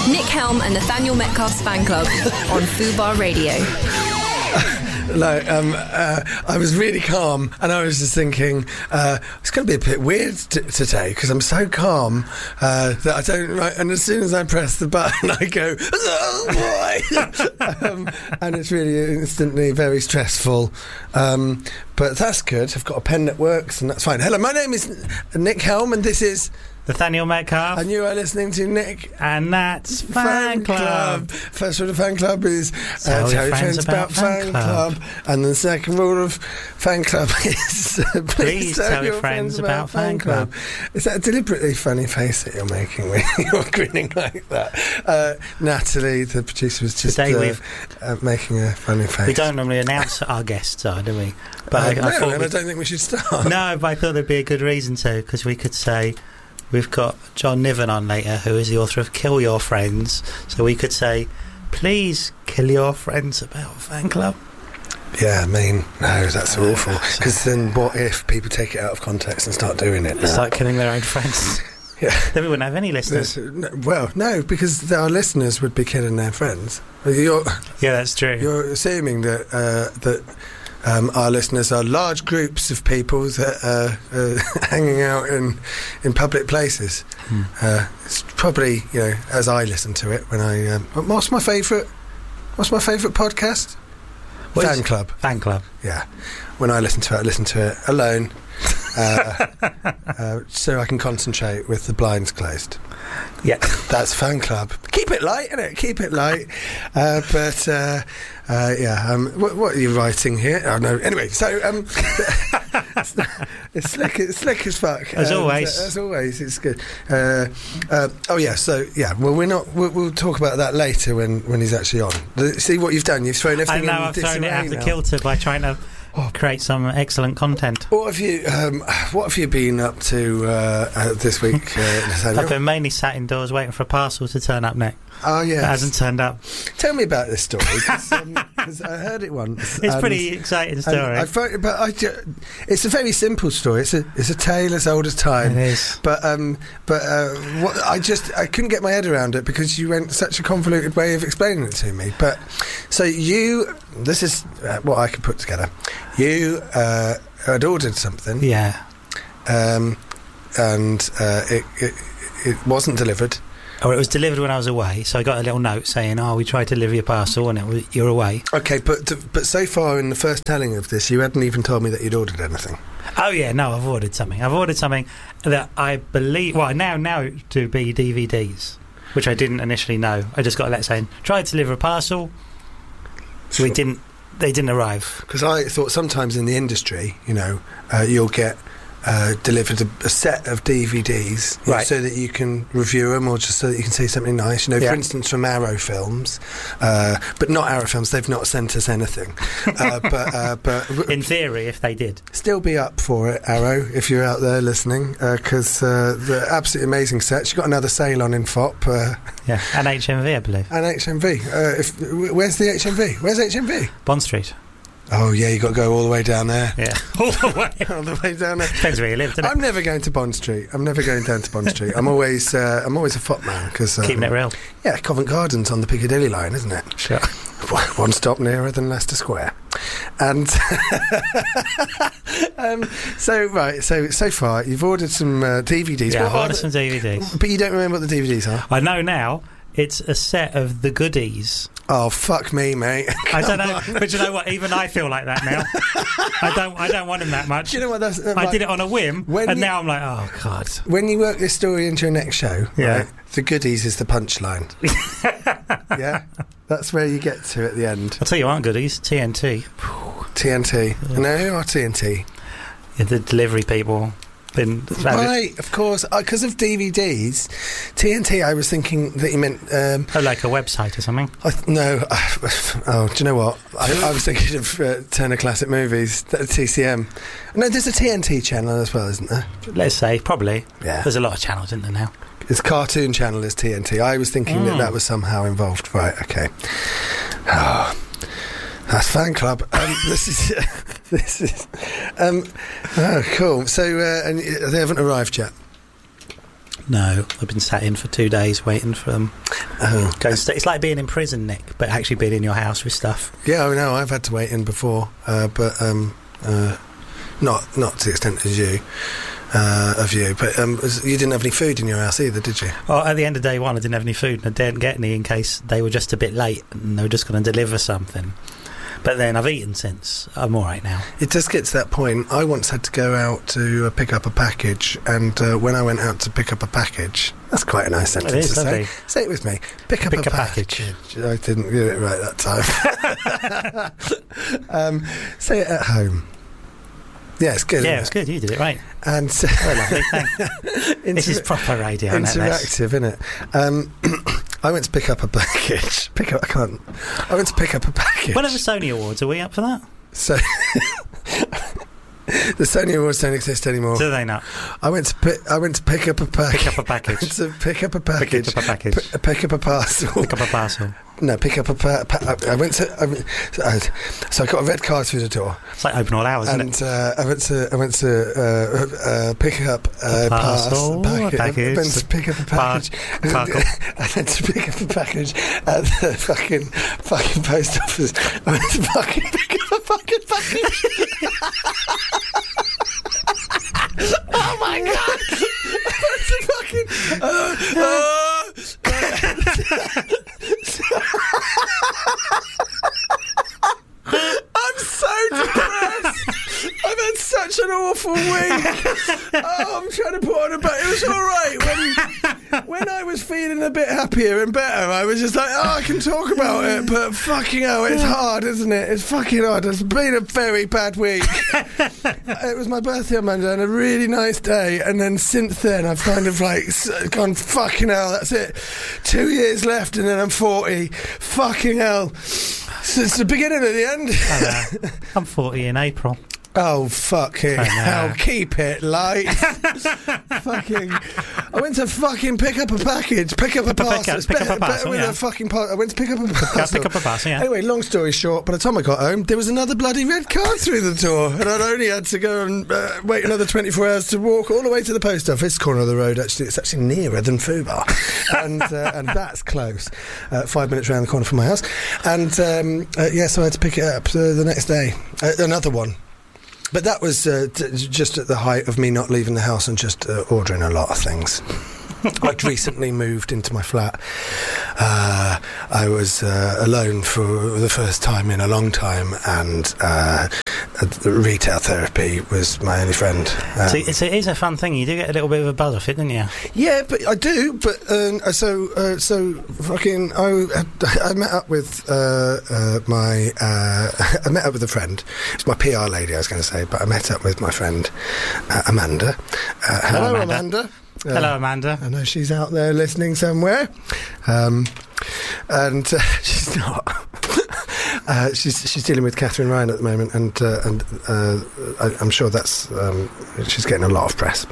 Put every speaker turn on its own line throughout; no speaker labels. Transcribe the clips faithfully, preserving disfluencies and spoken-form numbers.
Nick Helm and Nathaniel Metcalf's fan club on Fubar Radio.
No, um, uh, I was really calm, and I was just thinking uh, it's going to be a bit weird t- today because I'm so calm uh, that I don't. Right, and as soon as I press the button, I go, oh boy, um, and it's really instantly very stressful. Um, but that's good. I've got a pen that works, and that's fine. Hello, my name is Nick Helm, and this is
Nathaniel Metcalf.
And you are listening to Nick
and Nat's Fan, fan Club.
Club. First rule of Fan Club is uh,
tell,
tell
your friends, friends about, about Fan Club.
Club. And the second rule of Fan Club is uh, please,
please
tell,
tell
your
your
friends,
friends
about,
about
Fan Club. Club. Is that a deliberately funny face that you're making when you're grinning like that? Uh, Natalie, the producer, was just uh, uh, making a funny face.
We don't normally announce our guests, are, do we? But
uh,
I,
no,
I, thought
and I don't think we should start.
No, but I thought there'd be a good reason to, because we could say we've got John Niven on later, who is the author of Kill Your Friends. So we could say, please kill your friends about Fan Club.
Yeah, I mean, no, that's no, awful. Because then what if people take it out of context and start doing it?
Start killing their own friends.
Yeah.
Then we wouldn't have any listeners.
No, well, no, because our listeners would be killing their friends. You're,
yeah, that's true.
You're assuming that uh, that um, our listeners are large groups of people that are uh, hanging out in, in public places. Hmm. Uh, it's probably, you know, as I listen to it when I... Um, what's my favourite... What's my favourite podcast?
What
Fan Club.
Fan Club.
Yeah. When I listen to it, I listen to it alone. uh, uh, so I can concentrate with the blinds closed.
Yeah,
that's Fan Club. Keep it light, innit? Keep it light. Uh, but uh, uh, yeah, um, what, what are you writing here? Oh no. Anyway, so um, it's, it's slick. It's slick as fuck.
As
and,
always.
Uh, as always, it's good. Uh, uh, oh yeah. So yeah. Well, we're not. We'll, we'll talk about that later when, when he's actually on. The, see what you've done. You've thrown everything.
I know.
in
I've thrown it out the
now.
kilter by trying to Oh. create some excellent content.
What have you um, What have you been up to uh, uh, this week, uh, Nathaniel?
I've been mainly sat indoors waiting for a parcel to turn up, Nick.
Oh yeah,
it hasn't turned up.
Tell me about this story, because um, I heard it once.
It's a pretty exciting story.
I thought, but I, it's a very simple story. It's a it's a tale as old as time.
It is.
But um, but uh, what I just I couldn't get my head around it because you went such a convoluted way of explaining it to me. But so you, this is uh, what I could put together. You uh, had ordered something.
Yeah.
Um, and uh, it, it it wasn't delivered.
Or it was delivered when I was away, so I got a little note saying, "Oh, we tried to deliver your parcel, and it was, you're away."
Okay, but but so far in the first telling of this, you hadn't even told me that you'd ordered anything.
Oh yeah, no, I've ordered something. I've ordered something that I believe, well, now now to be D V Ds, which I didn't initially know. I just got a letter saying, "Tried to deliver a parcel." So we didn't. They didn't arrive.
Because I thought sometimes in the industry, you know, uh, you'll get. Uh, delivered a, a set of D V Ds, right, know, so that you can review them, or just so that you can see something nice. You know, yeah. For instance, from Arrow Films, uh, but not Arrow Films. They've not sent us anything. uh, but uh, but
in theory, if they did,
still be up for it, Arrow, if you're out there listening, because uh, uh, the absolutely amazing sets. You've got another sale on in F O P. Uh,
yeah, and H M V, I believe.
And H M V. Uh, if, where's the H M V? Where's H M V?
Bond Street.
Oh yeah, you got to go all the way down there.
Yeah, all the way,
all the way down there.
Depends where you live, doesn't it?
I'm never going to Bond Street. I'm never going down to Bond Street. I'm always, uh, I'm always a F O P man because um,
keeping it real.
Yeah, Covent Garden's on the Piccadilly line, isn't it?
Sure.
One stop nearer than Leicester Square. And um, so right, so so far you've ordered some uh, D V Ds.
Yeah,
what
I've ordered some D V Ds,
but you don't remember what the D V Ds are.
I know now. It's a set of the goodies.
Oh fuck me, mate!
I don't know, on. But you know what? Even I feel like that now. I don't. I don't want him that much.
Do you know what? That's, uh,
I
like,
did it on a whim, and
you,
now I'm like, oh god.
When you work this story into your next show,
yeah,
right, the goodies is the punchline. Yeah, that's where you get to at the end.
I'll tell you, aren't goodies? T N T.
T N T. Oh. No, who are T N T?
Yeah, the delivery people. Been
right, of course, because uh, of D V Ds. T N T, I was thinking that you meant um,
oh, like a website or something.
I th- no, uh, oh, do you know what? I, I was thinking of uh, Turner Classic Movies, T C M. No, there's a T N T channel as well, isn't there?
Let's say probably.
Yeah,
there's a lot of channels, isn't there now?
It's Cartoon Channel is T N T. I was thinking mm. that that was somehow involved. Right, okay. Oh. That's Fan Club. Um, this is uh, this is um, oh, cool. So uh, and they haven't arrived yet.
No, I've been sat in for two days waiting for them.
Oh.
Go and stay. It's like being in prison, Nick, but actually being in your house with stuff.
Yeah, I know. I've had to wait in before, uh, but um, uh, not not to the extent as you. Uh, of you, but um, you didn't have any food in your house either, did you?
Oh, at the end of day one, I didn't have any food, and I didn't get any in case they were just a bit late and they were just going to deliver something. But then I've eaten since. I'm all right now.
It does get to that point. I once had to go out to uh, pick up a package, and uh, when I went out to pick up a package, that's quite a nice sentence
It is,
to say.
lovely.
Say it with me. Pick up
Pick
a,
a
package.
package.
I didn't get it right that time. um, say it at home. Yeah, it's good.
Yeah,
isn't
it's
it?
good. You did it right.
And uh,
Very lovely. Thanks. This is proper radio. isn't it, this?
interactive, isn't it? Um, I went to pick up a package. Pick up. I can't. I went to pick up a package.
When are the Sony Awards? Are we up for that?
So the Sony Awards don't exist anymore.
Do they not?
I went to pick. I went to pick up a package.
Pick up a package.
I went to pick up a package.
Pick up a package.
P- pick up a parcel.
Pick up a parcel.
No, pick up a. Pa- pa- I went to. I went, so I got a red card through the door.
It's like open all hours, isn't
And
it?
uh, I went to I went to uh, uh, pick up a,
A parcel,
pass,
a package,
I went to pick up a package.
Par-
I went to pick up a package at the fucking fucking post office. I went to fucking pick up a fucking package. Oh my god! I went to fucking. Uh, uh, I'm so depressed. I've had such an awful week. Oh, I'm trying to put on a but it was all right when when I was feeling a bit happier and better. I was just like, oh, I can talk about it, but fucking hell, it's hard, isn't it? It's fucking hard. It's been a very bad week. It was my birthday on Monday and a really nice day, and then since then I've kind of like gone, fucking hell, that's it. Two years left, and then I'm forty. Fucking hell. So it's the beginning of the end.
I know. I'm forty in April.
Oh, fucking
I know.
hell. Keep it light. Fucking. I went to fucking pick up a package, pick up a
Pick up-
parcel.
pick
It's
up
better,
a parcel,
better with
yeah.
a fucking parcel. I went to pick up a parcel.
Pick up a parcel, yeah.
Anyway, long story short, by the time I got home, there was another bloody red card through the door, and I'd only had to go and uh, wait another twenty-four hours to walk all the way to the post office, corner of the road, actually. It's actually nearer than Fubar. and uh, and that's close. Uh, five minutes round the corner from my house. And, um, uh, yeah, so I had to pick it up uh, the next day. Uh, another one. But that was uh, t- just at the height of me not leaving the house and just uh, ordering a lot of things. I'd recently moved into my flat. Uh, I was uh, alone for the first time in a long time, and uh, retail therapy was my only friend. Um,
So it's, it is a fun thing. You do get a little bit of a buzz off it, don't you?
yeah, but I do. But um, so, uh, so fucking, I, I met up with uh, uh, my, uh, I met up with a friend. It's my P R lady, I was going to say, but I met up with my friend uh, Amanda. Uh, hello,
Hello,
Amanda.
Amanda.
Uh,
Hello, Amanda.
I know she's out there listening somewhere, um, and uh, she's not. uh, she's she's dealing with Catherine Ryan at the moment, and uh, and uh, I, I'm sure that's um, she's getting a lot of press.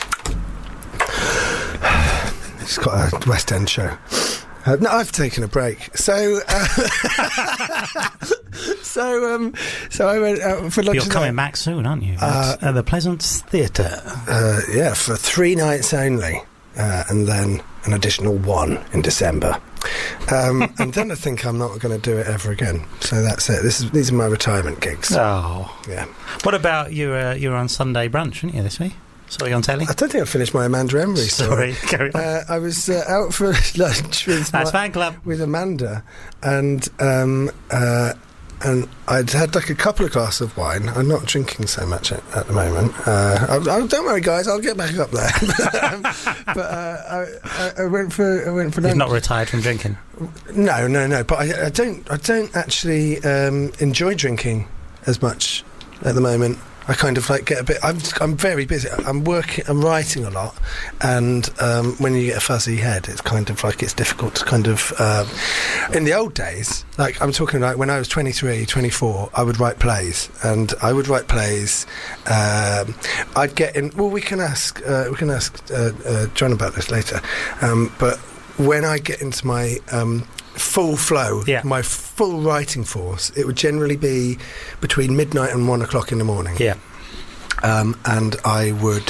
She's got a West End show. Uh, no, I've taken a break. So, uh, so, um, so I went out for lunch.
You're coming
tonight.
back soon, aren't you?
Uh,
At the Pleasance Theatre.
Uh, yeah, for three nights only, uh, and then an additional one in December. Um, and then I think I'm not going to do it ever again. So that's it. This is these are my retirement gigs.
Oh.
Yeah.
What about you? Uh, you were on Sunday brunch, weren't you, this week? Saw you on telly.
I don't think I finished my Amanda Emery story.
Sorry, carry on.
Uh, I was uh, out for lunch with
That's
my-
fan club.
with Amanda, and um, uh, and I'd had like a couple of glasses of wine. I'm not drinking so much at, at the moment. Uh, I, I, don't worry, guys, I'll get back up there. um, but uh, I, I, I went for I went for lunch.
You've not retired from drinking.
No, no, no. But I, I don't. I don't actually um, enjoy drinking as much at the moment. I kind of like get a bit. I'm I'm very busy. I'm working. I'm writing a lot, and um, when you get a fuzzy head, it's kind of like it's difficult to kind of. Um, in the old days, like I'm talking like when I was twenty-three, twenty-four, I would write plays, and I would write plays. Um, I'd get in. Well, we can ask. Uh, we can ask uh, uh, John about this later. Um, but when I get into my um, full flow,
Yeah.
my full writing force, it would generally be between midnight and one o'clock in the morning.
Yeah.
Um, and I would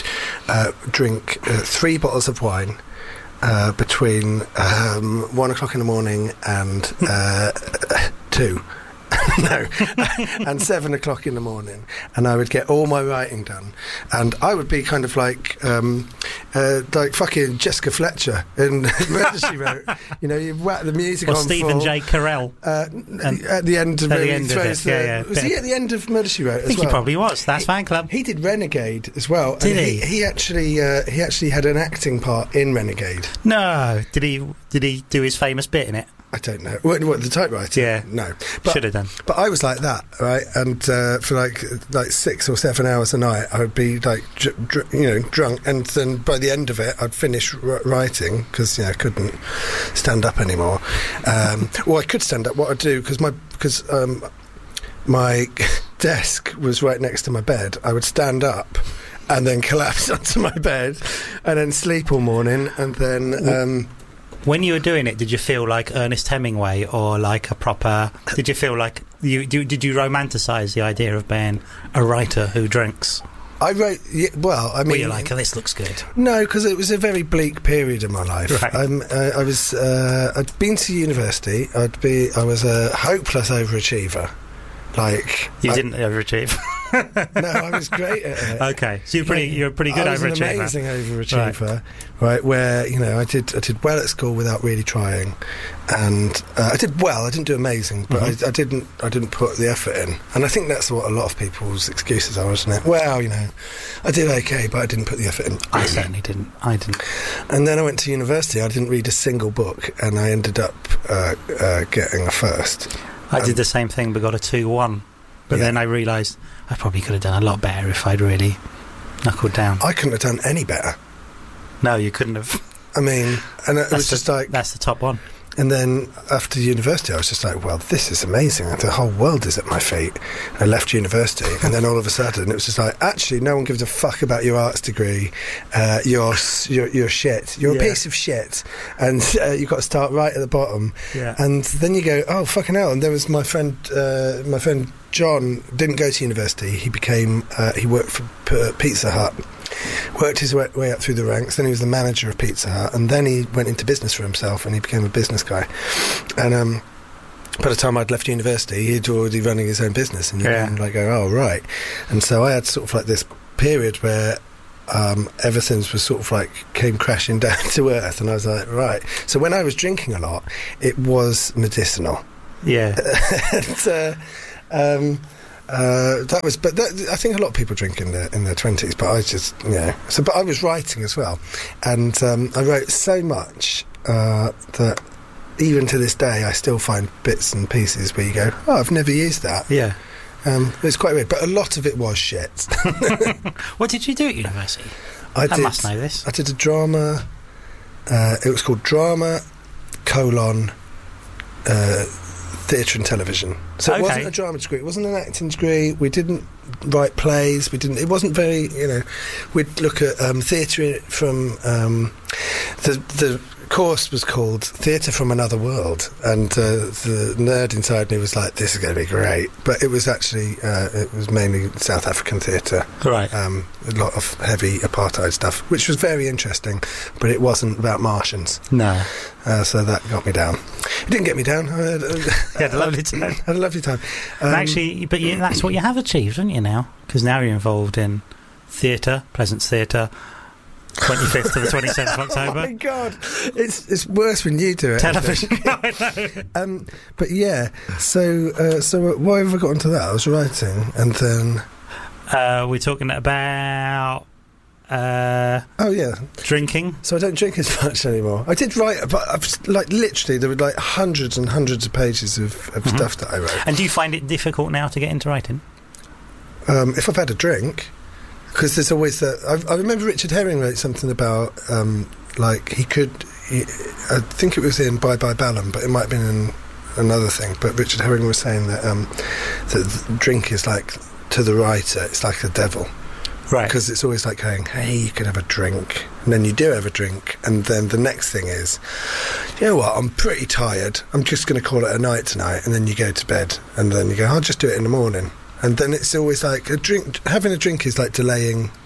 uh, drink uh, three bottles of wine uh, between um, one o'clock in the morning and uh, two. No, and seven o'clock in the morning, and I would get all my writing done, and I would be kind of like, um, uh, like fucking Jessica Fletcher in Murder, She Wrote. You know, you whack the music
or
on.
Stephen
full,
J. Carell.
Uh, at the end of
at
it,
the end of it,
the,
yeah, yeah.
Was he at the end of Murder, She Wrote?
I think
as well?
he probably was. That's
he,
Fan Club.
He did Renegade as well.
Did
and
he?
he? He actually, uh, he actually had an acting part in Renegade.
No, did he? Did he do his famous bit in it?
I don't know. What, what the typewriter?
Yeah.
No.
Should have done.
But I was like that, right? And uh, for like like six or seven hours a night, I would be like, dr- dr- you know, drunk. And then by the end of it, I'd finish r- writing because you know I couldn't stand up anymore. Um, well, I could stand up. What I'd do because my because um, my desk was right next to my bed. I would stand up and then collapse onto my bed and then sleep all morning and then. Um,
When you were doing it, did you feel like Ernest Hemingway or like a proper... Did you feel like... you do, Did you romanticise the idea of being a writer who drinks?
I wrote... Yeah, well, I mean...
Were you like, oh, this looks good?
No, because it was a very bleak period in my life.
Right.
I'm, uh, I was... Uh, I'd been to university. I'd be... I was a hopeless overachiever. Like...
You
I,
didn't overachieve.
No, I was great at it.
Okay, so you're pretty, you're a pretty good
I was
overachiever.
an amazing overachiever, right. right? Where you know I did I did well at school without really trying, and uh, I did well. I didn't do amazing, but mm-hmm. I, I didn't I didn't put the effort in, and I think that's what a lot of people's excuses are, isn't it? Well, you know, I did okay, but I didn't put the effort in.
I certainly didn't. I didn't.
And then I went to university. I didn't read a single book, and I ended up uh, uh, getting a first.
I
um,
did the same thing, but got a two one. But
yeah.
then I realised I probably could have done a lot better if I'd really knuckled down.
I couldn't have done any better.
No, you couldn't have.
I mean, and it
that's
was
the,
just like...
That's the top one.
And then after university, I was just like, well, this is amazing. The whole world is at my feet. I left university, and then all of a sudden, it was just like, actually, no one gives a fuck about your arts degree. Uh, you're, you're you're shit. You're
yeah.
a piece of shit. And uh, you've got to start right at the bottom.
Yeah.
And then you go, oh, fucking hell. And there was my friend, uh, my friend John, didn't go to university. He became, uh, he worked for P- Pizza Hut. Worked his way, way up through the ranks. Then he was the manager of Pizza Hut, and then he went into business for himself, and he became a business guy. And um, by the time I'd left university, he'd already running his own business, and you
yeah.
can like go, oh right. And so I had sort of like this period where um, everything was sort of like came crashing down to earth, and I was like, right. So when I was drinking a lot, it was medicinal.
Yeah.
and, uh, um, Uh, that was, but that, I think a lot of people drink in their in their twenties. But I just, you know, so. But I was writing as well, and um, I wrote so much uh, that even to this day, I still find bits and pieces where you go, "Oh, I've never used that."
Yeah,
um, it's quite weird. But a lot of it was shit.
What did you do at university?
I,
I
did,
must know this.
I did a drama. Uh, it was called Drama colon. Uh, Theatre and television. So
okay.
It wasn't a drama degree. It wasn't an acting degree. We didn't write plays. We didn't. It wasn't very. You know, we'd look at um, theatre from um, the the course was called Theatre from Another World, and uh, the nerd inside me was like, "This is going to be great." But it was actually uh, it was mainly South African theatre.
Right.
Um, a lot of heavy apartheid stuff, which was very interesting, but it wasn't about Martians.
No.
Uh, so that got me down. It didn't get me down. I had, uh,
you had a lovely time.
I had a lovely time. Um,
Actually, but you, that's what you have achieved, haven't you, now? Because now you're involved in theatre, Pleasance Theatre, twenty-fifth to the twenty-seventh of October.
Oh my God. It's it's worse when you do it.
Television. No, I know.
Um, but yeah, so, uh, so why have I got onto that? I was writing, and then...
Uh, we're talking about... Uh,
oh yeah,
drinking.
So I don't drink as much anymore. I did write, but I've, like literally, there were like hundreds and hundreds of pages of, of mm-hmm. stuff that I wrote.
And do you find it difficult now to get into writing?
Um, if I've had a drink, because there's always that. I, I remember Richard Herring wrote something about um, like he could. He, I think it was in Bye Bye Ballum, but it might have been in another thing. But Richard Herring was saying that um, that drink is like to the writer, it's like the devil.
Right.
Because it's always like going, hey, you can have a drink. And then you do have a drink. And then the next thing is, you know what, I'm pretty tired. I'm just going to call it a night tonight. And then you go to bed. And then you go, I'll just do it in the morning. And then it's always like a drink. Having a drink is like delaying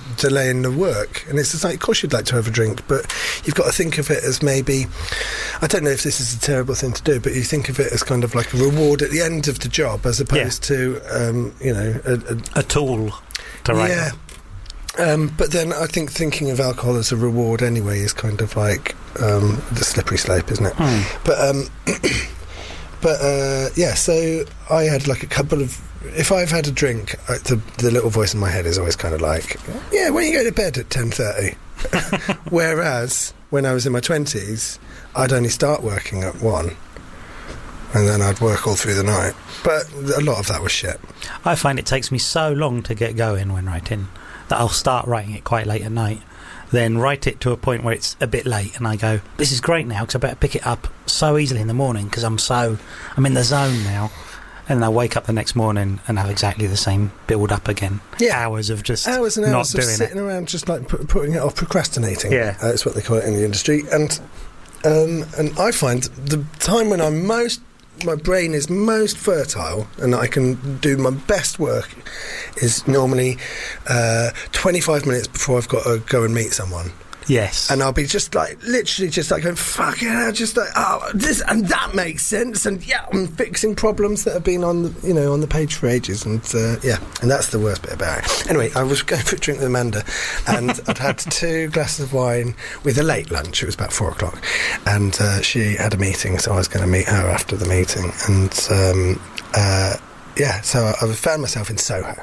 delaying the work. And it's just like, of course you'd like to have a drink, but you've got to think of it as maybe, I don't know if this is a terrible thing to do, but you think of it as kind of like a reward at the end of the job, as opposed yeah. to, um, you know, a, a,
a tool to write.
Yeah. Um, but then I think thinking of alcohol as a reward anyway is kind of like um, the slippery slope, isn't it?
Mm.
But um, but uh, yeah, so I had like a couple of. If I've had a drink, I, the the little voice in my head is always kind of like, yeah, when you go to bed at ten thirty. Whereas when I was in my twenties, I'd only start working at one, and then I'd work all through the night. But a lot of that was shit.
I find it takes me so long to get going when writing that I'll start writing it quite late at night, then write it to a point where it's a bit late, and I go, this is great now, because I better pick it up so easily in the morning, because I'm so I'm in the zone now. And I wake up the next morning and have exactly the same build up again. Yeah. Hours of just
hours and hours
not
of
doing
sitting
it.
around, just like pu- putting it off, procrastinating.
Yeah,
uh, that's what they call it in the industry. And um, and I find the time when I'm most, my brain is most fertile and I can do my best work is normally uh, twenty-five minutes before I've got to go and meet someone.
Yes.
And I'll be just like, literally just like going, fuck it, I just like, oh, this, and that makes sense, and yeah, I'm fixing problems that have been on the, you know, on the page for ages, and uh, yeah, and that's the worst bit about it. Anyway, I was going for a drink with Amanda, and I'd had two glasses of wine with a late lunch, it was about four o'clock, and uh, she had a meeting, so I was going to meet her after the meeting, and um, uh, yeah, so I, I found myself in Soho.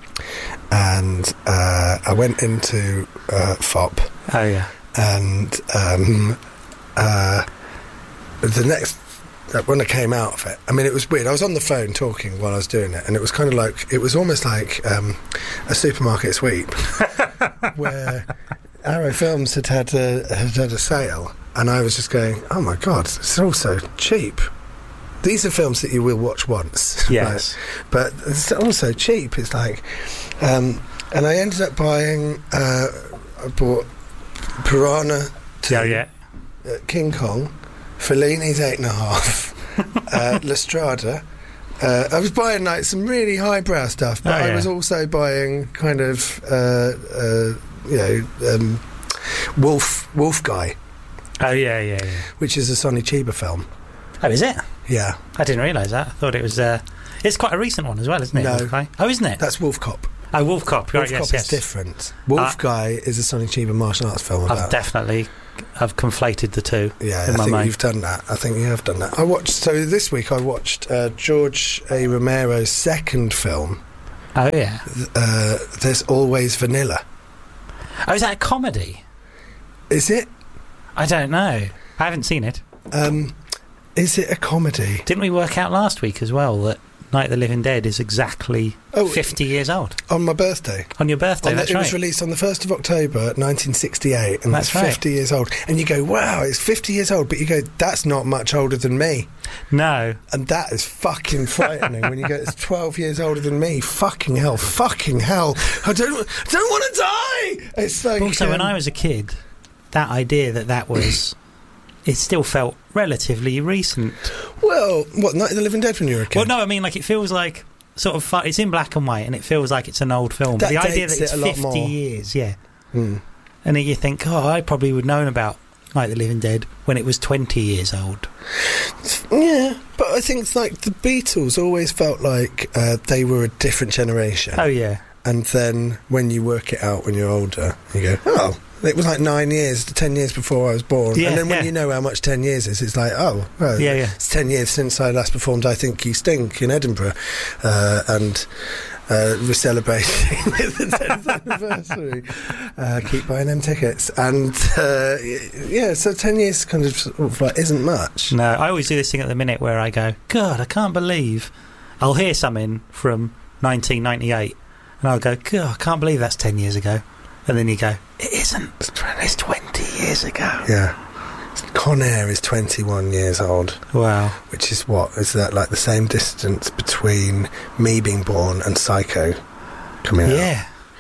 And uh, I went into uh, F O P.
Oh, yeah.
And um, uh, the next, uh, when I came out of it, I mean, it was weird. I was on the phone talking while I was doing it, and it was kind of like, it was almost like um, a supermarket sweep, where Arrow Films had had, a, had had a sale, and I was just going, oh my God, it's all so cheap. These are films that you will watch once.
Yes.
Right? But it's also cheap. It's like... Um, and I ended up buying... Uh, I bought Piranha two,
oh, yeah.
uh, King Kong, Fellini's Eight and a Half, uh, La Strada. Uh, I was buying like some really highbrow stuff, but
oh, yeah.
I was also buying kind of, uh, uh, you know, um, Wolf, Wolf Guy.
Oh, yeah, yeah, yeah.
Which is a Sonny Chiba film.
Oh, is it?
Yeah.
I didn't realise that. I thought it was... Uh, it's quite a recent one as well, isn't it?
No.
Wolf Guy? Oh, isn't it?
That's Wolf Cop.
Oh, Wolf Cop.
Wolf
Right,
Cop
yes,
is
yes.
different. Wolf
uh,
Guy is a Sonny Chiba martial arts film about...
I've definitely... I've conflated the two.
Yeah,
in
I
my
think
mind.
you've done that. I think you have done that. I watched... So this week I watched uh, George A. Romero's second film.
Oh, yeah.
Uh, There's Always Vanilla.
Oh, is that a comedy?
Is it?
I don't know. I haven't seen it.
Um, is it a comedy?
Didn't we work out last week as well that Night of the Living Dead is exactly oh, fifty years old?
On my birthday.
On your birthday,
on the,
that's
it
right.
It was released on the first of October nineteen sixty-eight, and
that's
it's
right.
fifty years old. And you go, wow, it's fifty years old, but you go, that's not much older than me.
No.
And that is fucking frightening when you go, it's twelve years older than me. Fucking hell, fucking hell. I don't, I don't want to die! It's like...
But also,
um,
when I was a kid, that idea that that was... it still felt relatively recent.
Well, what, Night of the Living Dead when you were a kid?
Well, no, I mean, like, it feels like... sort of... Fu- it's in black and white, and it feels like it's an old film.
That
but the idea
dates
that it's
it a lot
fifty
more.
years, yeah.
Mm.
And then you think, oh, I probably would have known about Night of the Living Dead when it was twenty years old.
Yeah, but I think it's like the Beatles always felt like uh, they were a different generation.
Oh, yeah.
And then when you work it out when you're older, you go, oh, it was like nine years, ten years before I was born.
Yeah,
and then when
yeah.
you know how much ten years is, it's like, oh, well,
Yeah, yeah.
it's ten years since I last performed I Think You Stink in Edinburgh. Uh, and uh, we're celebrating the tenth anniversary. Uh, keep buying them tickets. And, uh, yeah, so ten years kind of, sort of like isn't much.
No, I always do this thing at the minute where I go, God, I can't believe... I'll hear something from nineteen ninety-eight, and I'll go, God, I can't believe that's ten years ago. And then you go, it isn't. It's twenty years ago.
Yeah. Con Air is twenty-one years old.
Wow.
Which is what? Is that like the same distance between me being born and Psycho coming out?
Yeah.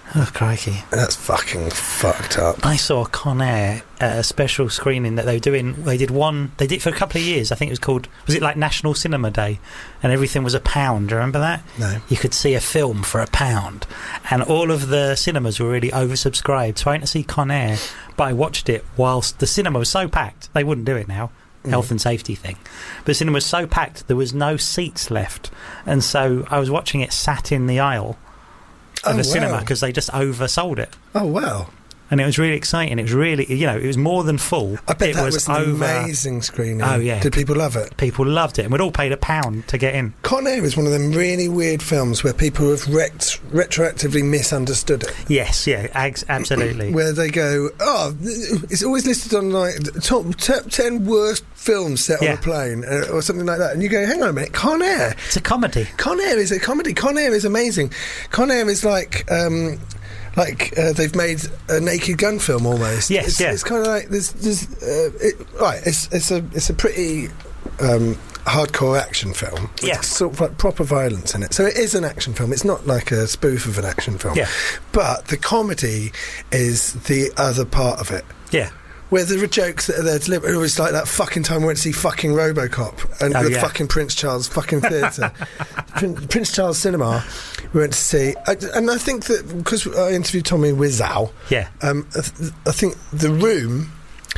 Oh, crikey.
That's fucking fucked up.
I saw Con Air at a special screening that they were doing. They did one, they did for a couple of years. I think it was called, was it like National Cinema Day? And everything was a pound. Do you remember that?
No.
You could see a film for a pound. And all of the cinemas were really oversubscribed. So I went to see Con Air, but I watched it whilst the cinema was so packed. They wouldn't do it now. Health and safety thing. But the cinema was so packed, there was no seats left. And so I was watching it sat in the aisle of
Oh,
the cinema
wow.
because they just oversold it.
Oh, wow.
And it was really exciting. It was really, you know, it was more than full.
I bet
it
that
was,
was an
over.
amazing screening.
Oh, yeah.
Did people love it?
People loved it. And we'd all paid a pound to get in.
Con Air is one of them really weird films where people have rect- retroactively misunderstood it.
Yes, yeah, ag- absolutely.
Where they go, oh, it's always listed on like the top, top ten worst films set
Yeah.
on a plane uh, or something like that. And you go, hang on a minute, Con Air.
It's a comedy.
Con Air is a comedy. Con Air is amazing. Con Air is like... Um, Like uh, they've made a Naked Gun film almost.
Yes,
it's,
yeah.
It's kind of like there's, there's uh, it, right. It's it's a it's a pretty um, hardcore action film. With
Yeah.
sort of like proper violence in it. So it is an action film. It's not like a spoof of an action film.
Yeah.
But the comedy is the other part of it.
Yeah.
Where there are jokes that are there to live. It was like that fucking time we went to see fucking RoboCop and
Oh,
the
yeah.
fucking Prince Charles fucking theatre. Prin- Prince Charles Cinema, we went to see. I, and I think that, because I interviewed Tommy Wiseau,
Yeah.
um, I, th- I think The Room,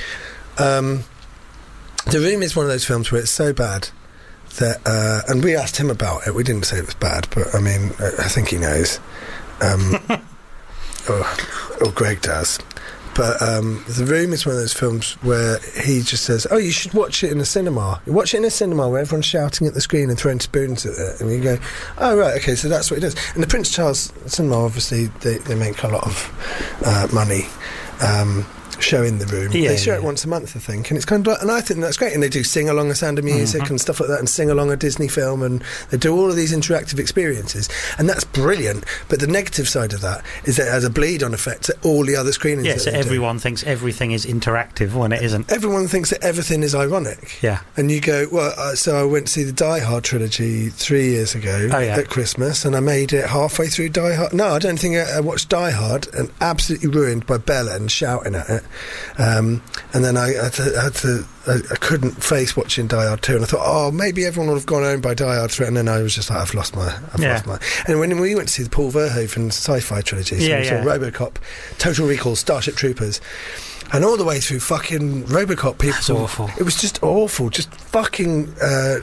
um, The Room is one of those films where it's so bad that, uh, and we asked him about it, we didn't say it was bad, but I mean, I, I think he knows. Um, or, or Greg does. But um, The Room is one of those films where he just says, oh, you should watch it in a cinema. You watch it in a cinema where everyone's shouting at the screen and throwing spoons at it. And you go, oh, right, OK, so that's what it is. And the Prince Charles Cinema, obviously, they, they make a lot of uh, money um, showing The Room.
Yeah,
they show
yeah.
it once a month, I think. And it's kind of like, and I think that's great. And they do Sing Along a Sound of Music
Mm-hmm.
and stuff like that, and Sing Along a Disney film, and they do all of these interactive experiences. And that's brilliant. But the negative side of that is that it has a bleed-on effect to all the other screenings.
Yeah,
that
so
they do.
everyone thinks everything is interactive when it isn't.
Everyone thinks that everything is ironic.
Yeah.
And you go, well, uh, so I went to see the Die Hard trilogy three years ago
Oh, yeah.
at Christmas, and I made it halfway through Die Hard. No, I don't think I, I watched Die Hard, and absolutely ruined by Bella and shouting at it. Um, and then I, I had to, I, had to I, I couldn't face watching Die Hard two, and I thought, oh, maybe everyone would have gone home by Die Hard three, and then I was just like, I've lost my, I've
Yeah.
lost my. And when we went to see the Paul Verhoeven sci-fi trilogy, so
Yeah,
we saw
yeah.
RoboCop, Total Recall, Starship Troopers. And all the way through fucking RoboCop, people...
That's awful.
It was just awful. Just fucking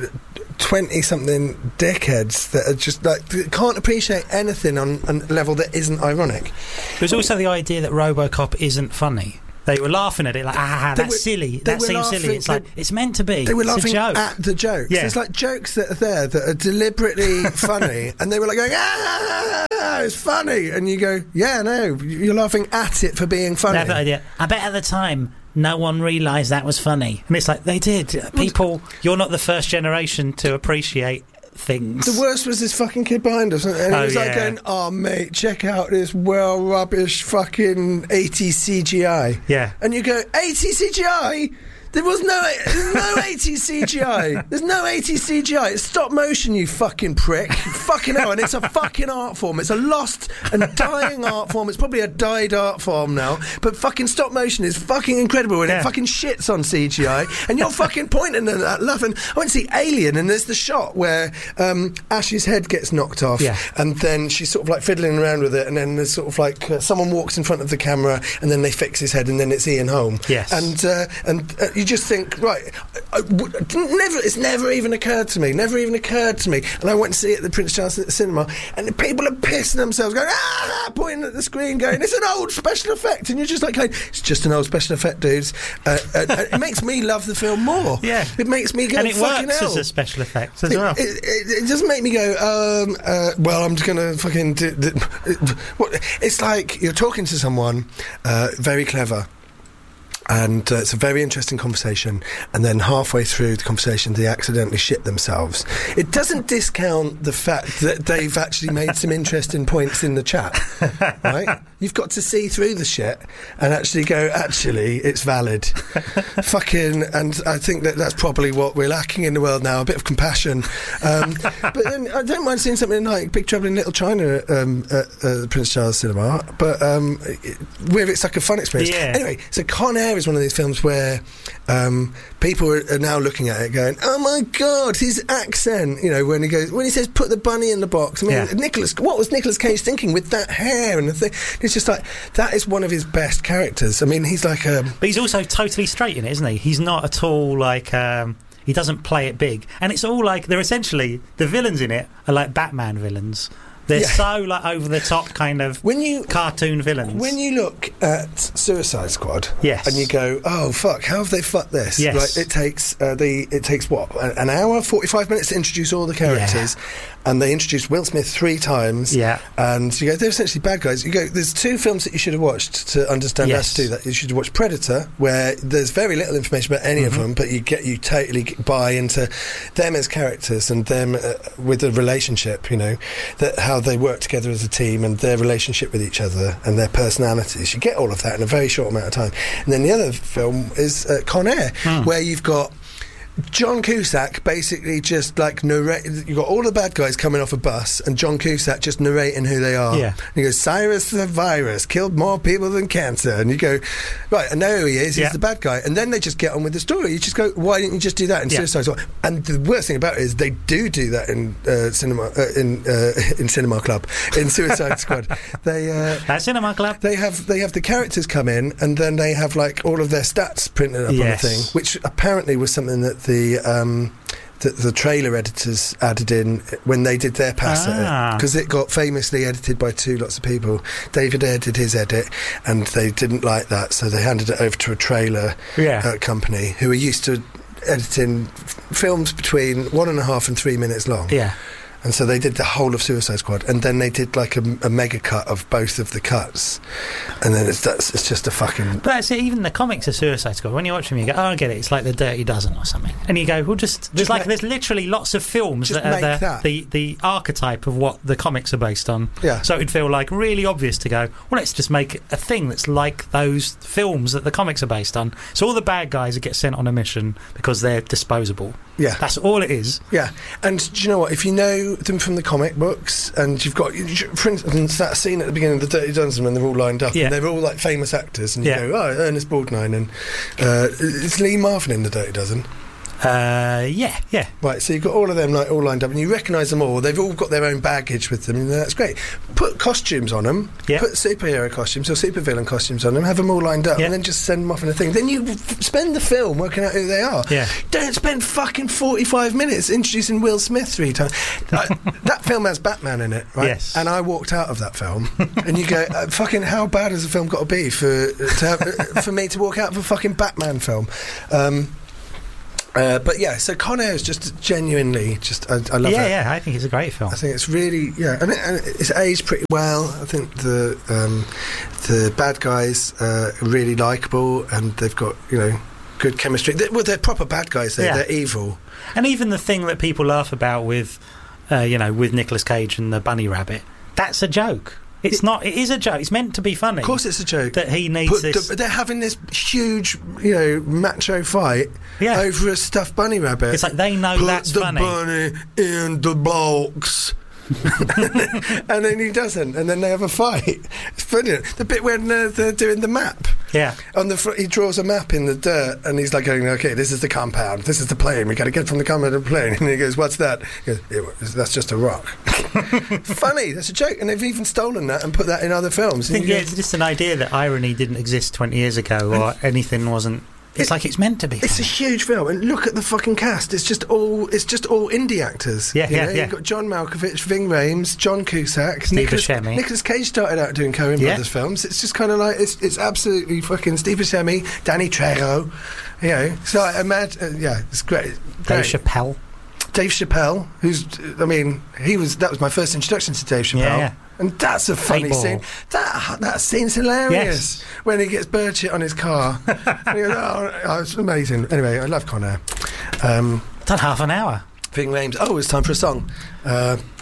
twenty-something dickheads that are just, like, can't appreciate anything on a level that isn't ironic.
There's also the idea that RoboCop isn't funny. They were laughing at it like, ah,
They
that's
were-
silly.
they
That
were
seems
laughing-
silly. It's like,
they-
it's meant to be.
They were
it's
laughing
a joke.
at the jokes.
Yeah.
There's, like, jokes that are there that are deliberately funny, and they were, like, going, ah, it's funny. And you go, yeah, no, you're laughing at it for being funny.
They have that idea. I bet at the time no one realised that was funny. And it's like, they did. People, you're not the first generation to appreciate things.
The worst was this fucking kid behind us, and he
Oh,
was like
yeah.
going, "Oh mate, check out this well rubbish fucking eighties C G I."
Yeah.
And you go, eighties C G I? There was no, there's no eighties C G I. There's no eighties C G I. It's stop motion, you fucking prick. Fucking hell, and it's a fucking art form. It's a lost and dying art form. It's probably a died art form now. But fucking stop motion is fucking incredible, and
Yeah.
it fucking shits on C G I. And you're fucking pointing at that, laughing. I went to see Alien, and there's the shot where um, Ash's head gets knocked off,
Yeah.
and then she's sort of like fiddling around with it, and then there's sort of like uh, someone walks in front of the camera, and then they fix his head, and then it's Ian Holm.
Yes.
And uh, and uh, you just think, right, I, I w- never, it's never even occurred to me, never even occurred to me. And I went to see it at the Prince Charles Cinema, and the people are pissing themselves, going, ah, pointing at the screen, going, it's an old special effect. And you're just like, going, it's just an old special effect, dudes. Uh, uh, uh, it makes me love the film more.
Yeah.
It makes me go,
and it
fucking
works
hell.
as a special effect as
It,
well.
it, it, it doesn't make me go, um, uh, well, I'm just going to fucking... Do, do, what, it's like you're talking to someone uh, very clever, and uh, it's a very interesting conversation. And then halfway through the conversation, they accidentally shit themselves. It doesn't discount the fact that they've actually made some interesting points in the chat, right? You've got to see through the shit and actually go, actually, it's valid. Fucking, and I think that that's probably what we're lacking in the world now, a bit of compassion. Um, but then I don't mind seeing something like Big Trouble in Little China um, at uh, Prince Charles Cinema, but um, it, where it's like a fun experience.
Yeah.
Anyway, so Con Air is one of these films where um, people are, are now looking at it going, oh my God, his accent, you know, when he goes, when he says put the bunny in the box. I mean,
Yeah.
Nicholas, what was Nicolas Cage thinking with that hair and the thing? It's just like, that is one of his best characters. I mean, he's like a...
But he's also totally straight in it, isn't he? He's not at all like... Um, he doesn't play it big. And it's all like... They're essentially... The villains in it are like Batman villains. They're
Yeah.
so like over-the-top kind of
When you...
cartoon villains.
When you look at Suicide Squad,
Yes.
and you go, "Oh fuck, how have they fucked this?"
Yes.
Like it takes uh, the it takes what an hour, forty-five minutes to introduce all the characters, and they introduced Will Smith three times.
Yeah.
and you go, they're essentially bad guys. You go, there's two films that you should have watched to understand
Yes.
how to do that. You should watch Predator, where there's very little information about any
Mm-hmm.
of them, but you get you totally buy into them as characters and them uh, with a relationship. You know, that how they work together as a team and their relationship with each other and their personalities. You get all of that in a very short amount of time. And then the other film is uh, Con Air,
Hmm.
where you've got John Cusack basically just like narrate. You've got all the bad guys coming off a bus and John Cusack just narrating who they are.
Yeah.
And he goes, Cyrus the virus killed more people than cancer. And you go, right, I know who he is. He's
Yeah.
the bad guy. And then they just get on with the story. You just go, why didn't you just do that in
Yeah.
Suicide Squad? And the worst thing about it is they do do that in uh, cinema uh, in uh, in Cinema Club in Suicide Squad. They. Uh,
That Cinema Club.
They have they have the characters come in and then they have like all of their stats printed up
Yes.
on the thing, which apparently was something that the um, that the trailer editors added in when they did their pass at
Ah.
it, because it got famously edited by two lots of people. David Ayer did his edit and they didn't like that, so they handed it over to a trailer
Yeah.
uh, company who are used to editing f- films between one and a half and three minutes long.
Yeah.
And so they did the whole of Suicide Squad, and then they did like a, a mega cut of both of the cuts, and then it's that's it's just a fucking
But that's it, even the comics of Suicide Squad, when you watch them, you go, oh, I get it, it's like the Dirty Dozen or something. And you go, well, just, there's
Just
like,
make-
there's literally lots of films
Just
that are
make
the,
that.
the, the archetype of what the comics are based on.
Yeah.
So it'd feel like really obvious to go, well, let's just make a thing that's like those films that the comics are based on. So all the bad guys get sent on a mission because they're disposable.
yeah.
That's all it is.
Yeah, and do you know what? If you know them from the comic books, and you've got, for instance, that scene at the beginning of the Dirty Dozen when they're all lined up,
Yeah.
and they're all like famous actors, and you
Yeah.
go, oh, Ernest Borgnine, and uh, it's Lee Marvin in the Dirty Dozen.
Uh, yeah, yeah.
Right, so you've got all of them like all lined up, and you recognise them all. They've all got their own baggage with them, and that's great. Put costumes on them,
Yeah.
put superhero costumes or supervillain costumes on them, have them all lined up,
Yeah.
and then just send them off in a thing. Then you f- spend the film working out who they are.
Yeah.
Don't spend fucking forty-five minutes introducing Will Smith three times. Uh, that film has Batman in it, right?
Yes.
And I walked out of that film, and you go, uh, fucking, how bad has the film got to be for to have, uh, for me to walk out of a fucking Batman film? Um, Uh, but yeah, so Con Air is just genuinely just I, I love
yeah,
it.
yeah, I think it's a great film.
I think it's really yeah, and, it, and it's aged pretty well. I think the um, the bad guys uh, are really likable, and they've got you know good chemistry. They, well, they're proper bad guys. They're,
Yeah.
they're evil.
And even the thing that people laugh about with, uh, you know, with Nicolas Cage and the bunny rabbit, that's a joke. It's not. It is a joke. It's meant to be funny.
Of course, it's a joke.
That he needs
But
this.
the- they're having this huge, you know, macho fight
Yeah.
over a stuffed bunny rabbit.
It's like they know
Put
that's
the
funny.
bunny in the box. And then he doesn't, and then they have a fight. It's brilliant. The bit when uh, they're doing the map.
Yeah.
On the front, he draws a map in the dirt, and he's like going, "Okay, this is the compound. This is the plane. We got to get from the compound to the plane." And he goes, "What's that?" He goes, "Yeah, well, that's just a rock." Funny. That's a joke, and they've even stolen that and put that in other films.
I think
And you
yeah,
go,
it's just an idea that irony didn't exist twenty years ago, or anything wasn't. It's
It-
like it's meant to be.
It's a
funny.
huge film, and look at the fucking cast. It's just all it's just all indie actors.
Yeah,
you
yeah,
know?
yeah.
You've got John Malkovich, Ving Rhames, John Cusack,
Steve
Nicolas,
Buscemi.
Nicolas Cage started out doing Coen
Yeah.
Brothers films. It's just kind of like it's it's absolutely fucking Steve Buscemi, Danny Trejo. You know, it's like a mad. Uh, yeah, it's great.
Dave
great.
Chappelle.
Dave Chappelle, who's I mean, he was that was my first introduction to Dave Chappelle.
Yeah, yeah.
And that's a funny
Paintball.
scene. That that scene's hilarious
Yes.
when he gets bird shit on his car. And he goes, oh, oh, it's amazing. Anyway, I love Con Air. Um,
Done half an hour.
Thing names. Oh, it's time for a song. Uh,